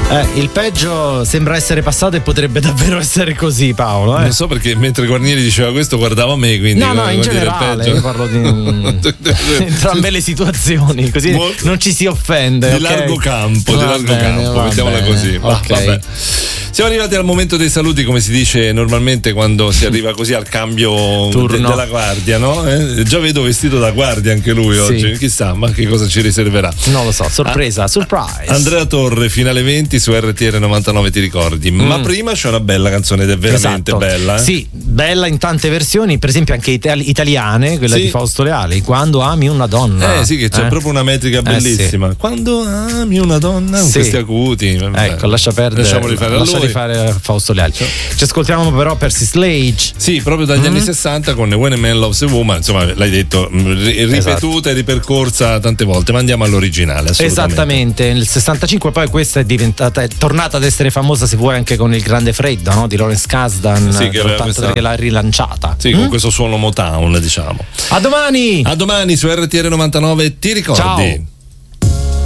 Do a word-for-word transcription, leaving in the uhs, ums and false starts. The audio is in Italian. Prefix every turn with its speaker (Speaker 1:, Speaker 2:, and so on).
Speaker 1: Eh, il peggio sembra essere passato e potrebbe davvero essere così, Paolo. Eh?
Speaker 2: Non so perché mentre Guarnieri diceva questo guardava me, quindi
Speaker 1: no, no, in generale io parlo di entrambe le situazioni, così Molto... non ci si offende.
Speaker 2: Di
Speaker 1: okay?
Speaker 2: largo campo,
Speaker 1: va
Speaker 2: di largo
Speaker 1: bene,
Speaker 2: campo, mettiamola
Speaker 1: bene.
Speaker 2: così.
Speaker 1: Okay.
Speaker 2: Vabbè. Siamo arrivati al momento dei saluti, come si dice normalmente quando si arriva così al cambio de- della guardia, no? Eh? Già vedo vestito da guardia anche lui sì. oggi, chissà, ma che cosa ci riserverà?
Speaker 1: Non lo so, sorpresa, ah, surprise.
Speaker 2: Andrea Torre, finale venti su R T R novantanove, ti ricordi? Mm. Ma prima c'è una bella canzone ed è veramente
Speaker 1: esatto.
Speaker 2: bella. Eh?
Speaker 1: Sì, bella in tante versioni, per esempio anche itali- italiane, quella sì. di Fausto Leali, Quando ami una donna.
Speaker 2: Eh sì, che c'è eh? proprio una metrica bellissima.
Speaker 1: Eh, sì.
Speaker 2: Quando ami una donna, con
Speaker 1: sì.
Speaker 2: questi acuti.
Speaker 1: Ecco, lascia perdere.
Speaker 2: Lasciamoli fare a
Speaker 1: lascia
Speaker 2: lui.
Speaker 1: di fare Fausto Leali. Ci ascoltiamo però per Slage.
Speaker 2: Sì, proprio dagli mm-hmm. anni sessanta con When a Man Loves a Woman, insomma, l'hai detto, ripetuta esatto. e ripercorsa tante volte, ma andiamo all'originale.
Speaker 1: Esattamente, nel sessantacinque poi questa è diventata, è tornata ad essere famosa, se vuoi, anche con Il Grande Freddo, no? Di Lawrence Kasdan,
Speaker 2: sì, che, questa...
Speaker 1: che l'ha rilanciata.
Speaker 2: Sì, mm? con questo suono Motown, diciamo.
Speaker 1: A domani!
Speaker 2: A domani su R T R novantanove, ti ricordi?
Speaker 1: Ciao!